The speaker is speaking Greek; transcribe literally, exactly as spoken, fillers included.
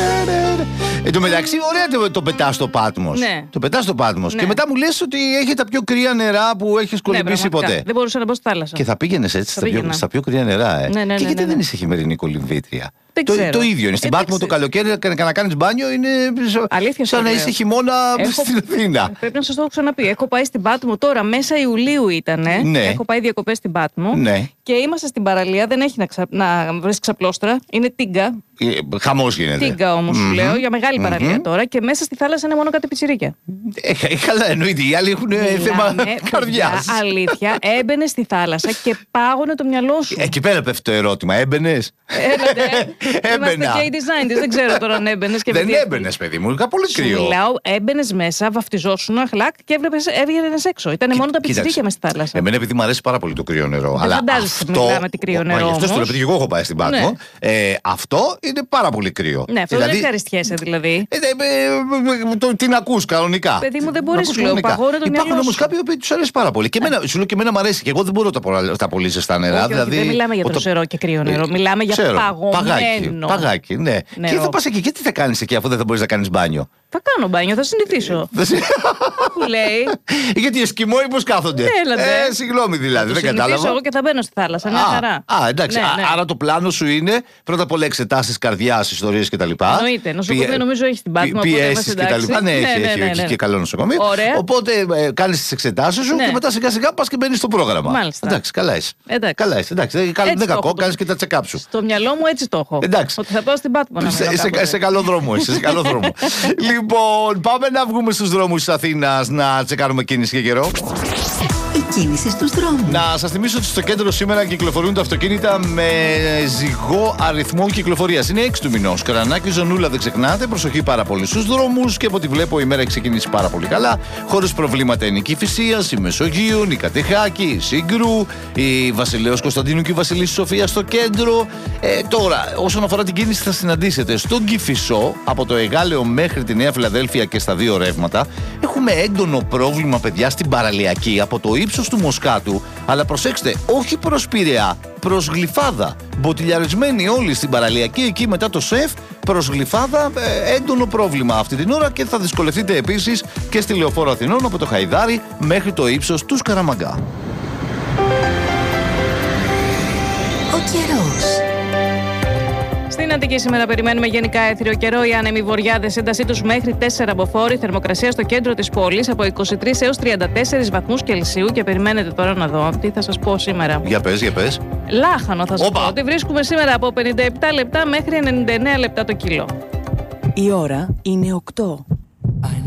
Εν τω μεταξύ, ωραία το πετά στο Πάτμος. Ναι. Το πετά στο Πάτμος. Ναι. Και μετά μου λες ότι έχει τα πιο κρύα νερά που έχεις κολυμπήσει Ναι, ποτέ. δεν μπορούσα να μπω στη θάλασσα. Και θα πήγαινες έτσι στα πιο, στα πιο κρύα νερά, ε. Ναι, ναι, Και ναι, γιατί ναι, ναι. δεν είσαι χειμερινή κολυμβήτρια. Δεν Το, ξέρω. το ίδιο είναι. Στην Ε, Πάτμο το καλοκαίρι και να κάνεις μπάνιο είναι Αλήθεια, σαν να λέω. είσαι χειμώνα Έχω- στην Αθήνα. Πρέπει να σας το έχω ξαναπεί. Έχω πάει στην Πάτμο τώρα, μέσα Ιουλίου ήταν. Ναι. Έχω πάει διακοπές στην Πάτμο. Ναι. Και είμαστε στην παραλία, δεν έχει να, ξα... να βρεις ξαπλώστρα. Είναι τίγκα. Ε, Χαμός γίνεται. Τίγκα όμως σου λέω, για μεγάλη παραλία τώρα. Και μέσα στη θάλασσα είναι μόνο κάτι πιτσιρίκια. Ε, καλά, εννοείται. Οι άλλοι έχουν ε, θέμα Μιλάμε, καρδιάς. παιδιά, αλήθεια, έμπαινε στη θάλασσα και πάγωνε το μυαλό σου. Εκεί πέρα πέφτει το ερώτημα. Έμπαινες? Έλατε. Είμαστε Έμπαινα. και eighties nineties, δεν ξέρω τώρα αν έμπαινε. Δεν έμπαινες, παιδί μου. Είχα πολύ Σου κρύο. μιλάω, έμπαινε μέσα, βαφτιζόσουν, αχλάκ και έβγαινε έξω. Ήταν μόνο τα πιτσιρίκια μέσα στη θάλασσα. Εμένα επειδή μου αρέσει πάρα πολύ το κρύο νερό. Δεν Αλλά φαντάζεσαι, αυτό. μιλάμε τι κρύο νερό Μα, γι' αυτό στο λέω, όμως. επειδή και εγώ έχω πάει στην Πάτμο. Ναι. Ε, αυτό είναι πάρα πολύ κρύο. Ναι, αυτό δεν ευχαριστιέσαι δηλαδή. Ε, ε, ε, ε, το- την ακούς κανονικά. Παιδί μου, δεν Την μπορείς, ακούς λέω, κανονικά. παγώνει το Υπάρχουν μυαλό όμως σου. κάποιοι που τους αρέσει πάρα πολύ. Και εμένα, σου λέω και εμένα μου αρέσει. Και εγώ δεν μπορώ τα, πολλά- τα πολύ ζεστά νερά. Όχι, όχι, δηλαδή, δεν μιλάμε για όταν- δροσερό και κρύο νερό. Ε, Μιλάμε για ξέρω, παγωμένο. Παγάκι, παγάκι, ναι. νερό. Και θα πας εκεί και τι θα κάνεις εκεί αφού δεν θα μπορείς να κάνεις μπάνιο. Θα κάνω μπάνιο, θα συνηθίσω. Δεν σε- Που λέει. Γιατί οι Εσκιμώοι πώς κάθονται. Έλατε. Ε, συγγνώμη δηλαδή, Θα δεν συνηθίσω κατάλαβα. εγώ και θα μπαίνω στη θάλασσα. Μια χαρά. Α, εντάξει. Ναι, Α, ναι. Άρα το πλάνο σου είναι πρώτα απ' όλα εξετάσεις καρδιάς, ιστορίες κτλ. Εννοείται. Νοσοκομείο νομίζω έχει στην Πάτμο, οπότε Πιέσεις είμαστε κτλ. εντάξει. Ναι, Ναι, έχει, ναι, έχει, ναι, έχει ναι. και καλό νοσοκομείο. Ωραία. Οπότε ε, κάνεις τις εξετάσεις σου Ναι. και μετά σιγά σιγά πας και μπαίνεις στο πρόγραμμα. Μάλιστα. Εντάξει, καλά είσαι. Εντάξει. Καλά είσαι. Εντάξει, δεν Έτσι δεν το κακό, έχω. κάνεις και τα check-up σου. Στο μυαλό μου έτσι το έχω. Εντάξει. Ότι θα πάω στην Πάτμο να Σε, μείνω σε, κάποτε. σε καλό δρόμο είσαι, σε καλό δρόμο. Λοιπόν, πάμε να βγούμε στους δρόμους της Αθήνας να τσεκάρουμε κίνηση και καιρό. Η κίνηση στους δρόμους. Να σας θυμίσω ότι στο κέντρο σήμερα κυκλοφορούν τα αυτοκίνητα με ζυγό αριθμό κυκλοφορίας. Είναι έξι του μηνός. Καρανάκι, ζωνούλα, δεν ξεχνάτε. Προσοχή πάρα πολύ στους δρόμους και από ό,τι βλέπω η μέρα έχει ξεκινήσει πάρα πολύ καλά. Χωρίς προβλήματα είναι η Κηφισίας, η Μεσογείων, η Κατεχάκη, η Σύγκρου, η Βασιλέως Κωνσταντίνου και η Βασιλής Σοφία στο κέντρο. Ε, τώρα, όσον αφορά την κίνηση, θα συναντήσετε στον Κηφισό από το Εγάλεο μέχρι τη Νέα Φιλαδέλφια και στα δύο ρεύματα. Έχουμε έντονο πρόβλημα, παιδιά, στην παραλιακή από το ύψος του Μοσκάτου. Αλλά προσέξτε, όχι προς Πειραιά, προς Γλυφάδα. Μποτιλιαρισμένοι όλοι στην παραλιακή εκεί μετά το ΣΕΦ, προς Γλυφάδα, ε, έντονο πρόβλημα αυτή την ώρα και θα δυσκολευτείτε επίσης και στη Λεωφόρο Αθηνών από το Χαϊδάρι μέχρι το ύψος του Σκαραμαγκά. Ο καιρός. Στην Αττική σήμερα περιμένουμε γενικά έθριο καιρό. Οι άνεμοι βορειάδες έντασή τους μέχρι τέσσερα μποφόρ. Θερμοκρασία στο κέντρο της πόλης από είκοσι τρεις έως τριάντα τέσσερις βαθμούς Κελσίου. Και περιμένετε τώρα να δω τι θα σας πω σήμερα. Για πες, για πες. Λάχανο θα σας Όπα. πω ότι βρίσκουμε σήμερα από πενήντα επτά λεπτά μέχρι ενενήντα εννέα λεπτά το κιλό. Η ώρα είναι οκτώ.